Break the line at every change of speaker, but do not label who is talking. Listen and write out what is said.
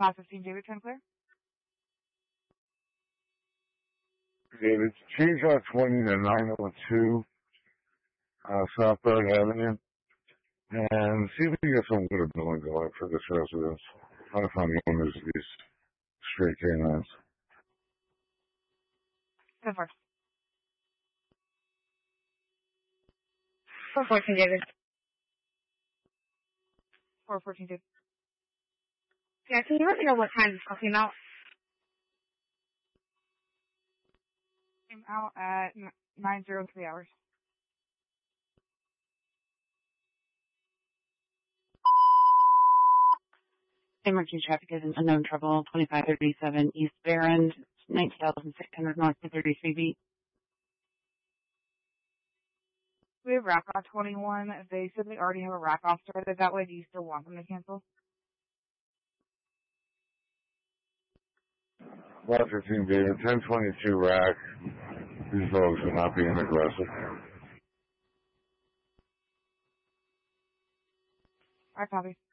515 David, turn clear.
David, change out 20 to 902 South Third Avenue. And see if we can get some good billing going for this residence. Trying to find the owners of these stray canines.
10-4. 414 David. 414 David. Yeah, can you let me know what time this call came out? Came out at 9:03 hours.
Emergency traffic is in unknown trouble, 2537 East Barron, 19,600 North 33B.
We have rack off 21. They said they already have a rack off started that way. Do you still want them to cancel?
515 David, 1022 rack. These dogs are not being aggressive.
I copy.